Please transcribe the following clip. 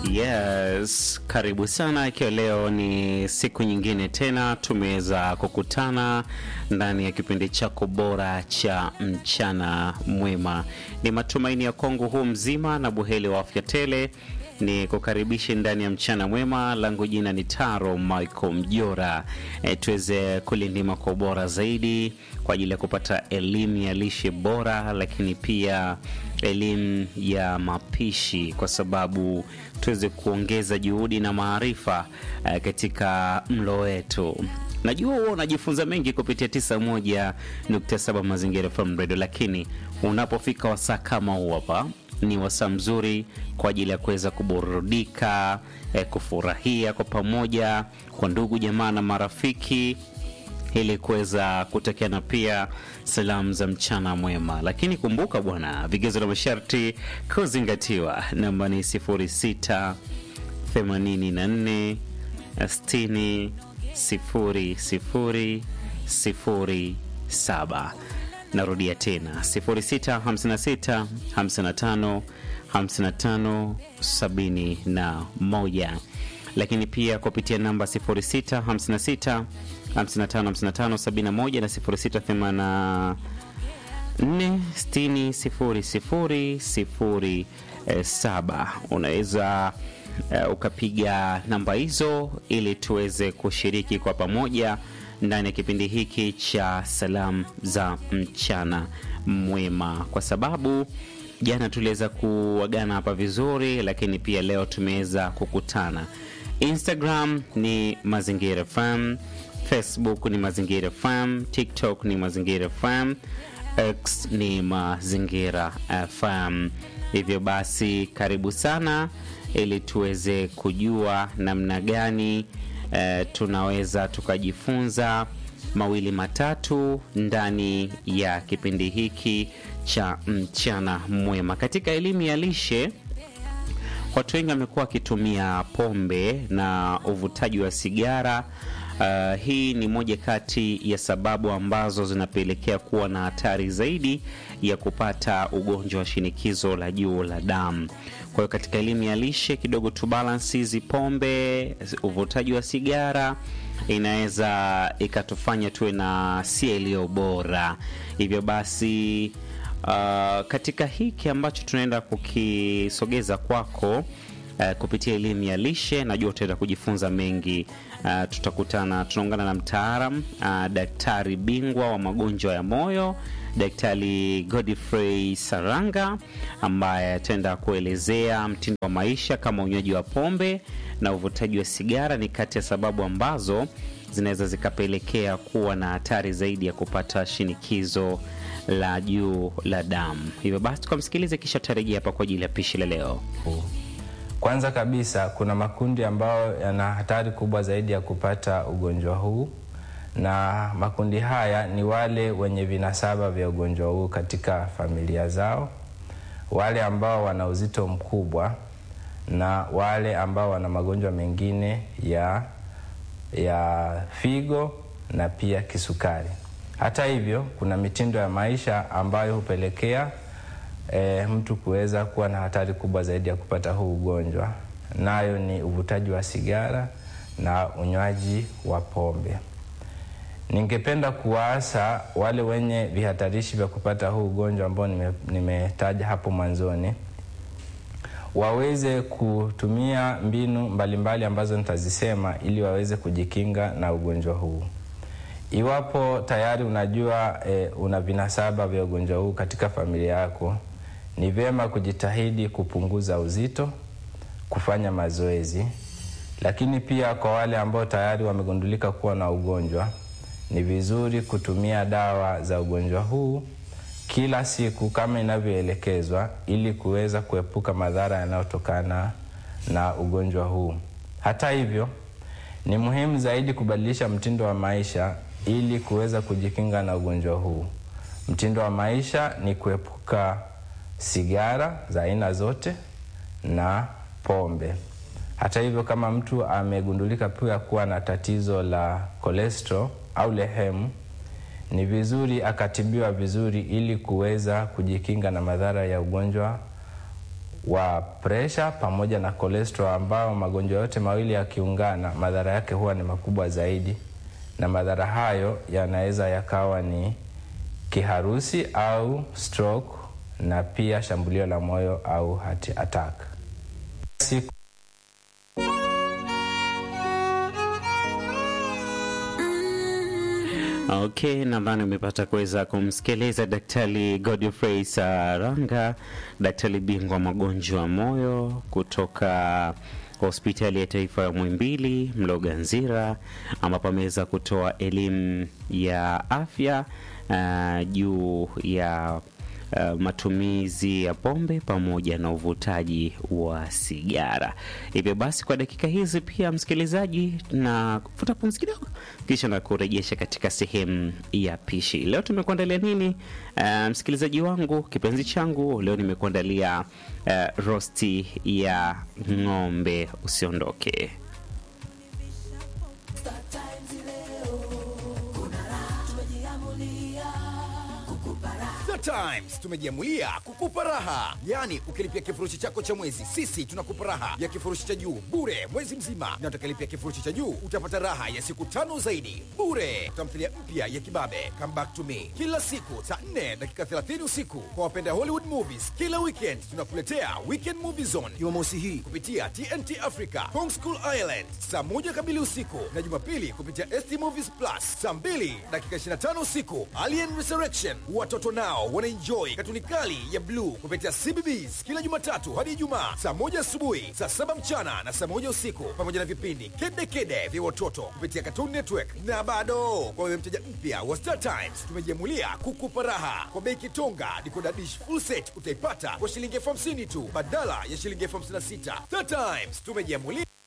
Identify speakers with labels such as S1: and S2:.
S1: Yes, karibu sana. Ikiwa leo ni siku nyingine tena tumeweza kukutana ndani ya kipindi chako bora cha mchana mwema. Ni matumaini ya kwangu huu mzima na buheri wa afya tele. Ni kukaribisha ndani ya mchana mwema. Langu jina ni Taro Michael Mjora. Tuweze kulindima kwa bora zaidi kwa ajili ya kupata elimu ya lishe bora, lakini pia elimu ya mapishi, kwa sababu tuweze kuongeza juhudi na maarifa katika mlo wetu. Najua wewe unajifunza mengi kupitia 91.7 Mazingira FM Radio, lakini unapofika wasaa kama huu hapa ni wasaa mzuri kwa ajili ya kuweza kuburudika, kufurahia kwa pamoja kwa ndugu jamaa na marafiki, ili kuweza kutakiana pia salamu za mchana mwema. Lakini kumbuka bwana, vigezo na masharti kuzingatiwa. Namba ni 06 84 60 00 07. Narudia tena 06 56 55 55 71. Lakini pia kupitia namba 06 56 55 55 71 na 06 84 60 00 07. Unaweza ukapiga namba hizo ili tuweze kushiriki kwa pamoja ndani ya kipindi hiki cha salamu za mchana mwema, kwa sababu jana tuliweza kuagana hapa vizuri, lakini pia leo tumeweza kukutana. Instagram ni Mazingira FM, Facebook ni Mazingira FM, TikTok ni Mazingira FM, X ni Mazingira FM. Hivyo basi karibu sana ili tuweze kujua namna gani tunaweza tukajifunza mawili matatu ndani ya kipindi hiki cha mchana mwema. Katika elimu ya lishe, watu wengi wamekuwa wakitumia pombe na uvutaji wa sigara. Hii ni moja kati ya sababu ambazo zinapelekea kuwa na hatari zaidi ya kupata ugonjwa wa shinikizo la juu la damu. Kwa hiyo katika elimu ya lishe kidogo tu balance hizi pombe, uvutaji wa sigara inaweza ikatufanya tuwe na afya iliyo bora. Hivyo basi katika hiki ambacho tunaenda kukisogeza kwako kupitia elimu ya lishe, najua utaenda kujifunza mengi. Tunaungana na mtaalamu, daktari bingwa wa magonjwa ya moyo, Daktari Godfrey Saranga, ambaye ataenda kuelezea mtindo wa maisha kama unywaji wa pombe na uvutaji wa sigara ni kati ya sababu ambazo zinaweza zikapelekea kuwa na hatari zaidi ya kupata shinikizo la juu la damu. Hivyo basi tukamsikilize, kisha tutarejea hapa kwa ajili ya pishi la leo.
S2: Kwanza kabisa, kuna makundi ambayo yana hatari kubwa zaidi ya kupata ugonjwa huu, na makundi haya ni wale wenye vinasaba vya ugonjwa huu katika familia zao, wale ambao wana uzito mkubwa, na wale ambao wana magonjwa mengine ya figo na pia kisukari. Hata hivyo, kuna mitindo ya maisha ambayo hupelekea mtu kuweza kuwa na hatari kubwa zaidi ya kupata huu ugonjwa, nayo ni uvutaji wa sigara na unywaji wa pombe. Ningependa kuwaasa wale wenye vihatarishi vya kupata huu ugonjwa ambao nimetaja hapo mwanzoni, waweze kutumia mbinu mbalimbali ambazo nitazisema ili waweze kujikinga na ugonjwa huu. Iwapo tayari unajua una vinasaba vya ugonjwa huu katika familia yako, ni vyema kujitahidi kupunguza uzito, kufanya mazoezi. Lakini pia kwa wale ambao tayari wamegundulika kuwa na ugonjwa, ni vizuri kutumia dawa za ugonjwa huu kila siku kama inavyoelekezwa, ili kuweza kuepuka madhara yanayotokana na ugonjwa huu. Hata hivyo, ni muhimu zaidi kubadilisha mtindo wa maisha ili kuweza kujikinga na ugonjwa huu. Mtindo wa maisha ni kuepuka sigara za aina zote na pombe. Hata hivyo, kama mtu amegundulika pia kuwa na tatizo la cholesterol au lehemu, ni vizuri akatibiwa vizuri ili kuweza kujikinga na madhara ya ugonjwa wa presha pamoja na cholesterol, ambao magonjwa yote mawili yakiungana madhara yake huwa ni makubwa zaidi, na madhara hayo yanaweza yakawa ni kiharusi au stroke, na pia shambulio la moyo au heart attack.
S1: Okay, nadhani umepata kuweza kumsikiliza Daktari Godfrey Saranga, daktari bingwa magonjwa ya moyo kutoka Hospitali ya Taifa ya Muhimbili Mloganzila, ambapo ameweza kutoa elimu ya afya juu ya matumizi ya pombe pamoja na uvutaji wa sigara. Hivyo basi kwa dakika hizi pia msikilizaji, na kufuta pumzi kidogo kisha na kurejesha katika sehemu ya pishi. Leo tumekuandalia nini msikilizaji wangu, kipenzi changu? Leo nimekuandalia rosti ya ng'ombe. Usiondoke.
S3: Times tumejiamulia kukupa raha. Yaani ukilipia kifurushi chako cha mwezi, sisi tunakupa raha ya kifurushi cha juu bure mwezi mzima, na utakalipia kifurushi cha juu utapata raha ya siku 5 zaidi bure. Tamthilia mpya ya kibabe Come Back to Me kila siku saa 4:30 usiku. Kwa wapenda Hollywood movies, kila weekend tunakuletea Weekend Movie Zone Jumamosi hii kupitia TNT Africa Kong School Island saa 1 kamili usiku, na Jumapili kupitia ST Movies Plus saa 2:25 usiku. Alien Resurrection, watoto nao wanaenjoy katuni kali ya Blue kupitia CBBS kila Jumatatu hadi Ijumaa saa 1 asubuhi, saa 7 mchana na saa 1 usiku, pamoja na vipindi Kede Kede vya watoto kupitia Cartoon Network. Na bado kwa wewe mteja mpya wa Star Times, tumejiamulia kukupa raha kwa bei kitonga. Decoder dish full set utaipata kwa shilingi 50,000 tu badala ya shilingi 56,000. Star Times tumejiamulia